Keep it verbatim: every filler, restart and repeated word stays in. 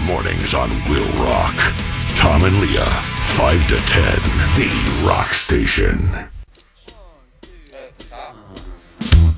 mornings on Will Rock. Tom and Leah, five to ten, the Rock Station.